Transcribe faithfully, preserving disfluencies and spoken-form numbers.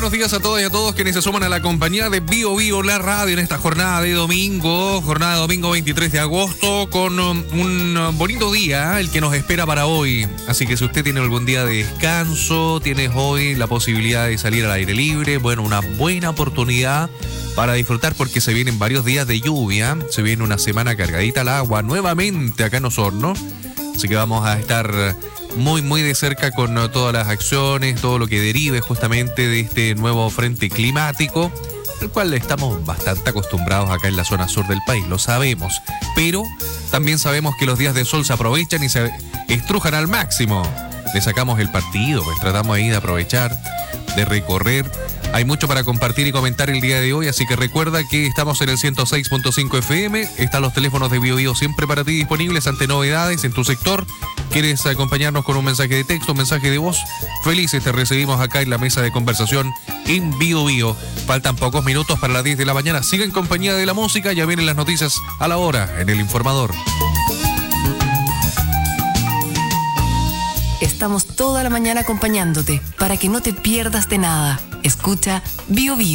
buenos días a todas y a todos quienes se suman a la compañía de Bio Bio, la radio, en esta jornada de domingo, jornada de domingo veintitrés de agosto, con um, un bonito día, el que nos espera para hoy. Así que si usted tiene algún día de descanso, tienes hoy la posibilidad de salir al aire libre, bueno, una buena oportunidad para disfrutar porque se vienen varios días de lluvia, se viene una semana cargadita al agua nuevamente acá en Osorno, así que vamos a estar muy muy de cerca con todas las acciones, todo lo que derive justamente de este nuevo frente climático, el cual estamos bastante acostumbrados acá en la zona sur del país, lo sabemos, pero también sabemos que los días de sol se aprovechan y se estrujan al máximo. Le sacamos el partido, pues tratamos ahí de aprovechar, de recorrer. Hay mucho para compartir y comentar el día de hoy, así que recuerda que estamos en el ciento seis punto cinco F M, están los teléfonos de Bio Bio siempre para ti disponibles ante novedades en tu sector. ¿Quieres acompañarnos con un mensaje de texto, un mensaje de voz? Felices te recibimos acá en la mesa de conversación en Bio Bio. Faltan pocos minutos para las diez de la mañana, sigue en compañía de la música, ya vienen las noticias a la hora en El Informador. Estamos toda la mañana acompañándote para que no te pierdas de nada. Escucha Bio Bio.